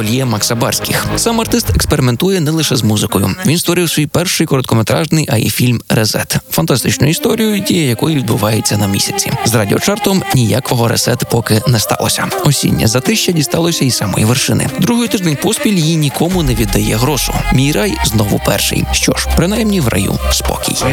Ательє Макса Барських. Сам артист експериментує не лише з музикою. Він створив свій перший короткометражний, а й фільм «Резет». Фантастичну історію, дія якої відбувається на місяці. З радіочартом ніякого ресет поки не сталося. Осіннє затища дісталося і самої вершини. Другий тиждень поспіль її нікому не віддає грошу. Мій рай знову перший. Що ж, принаймні в раю спокій.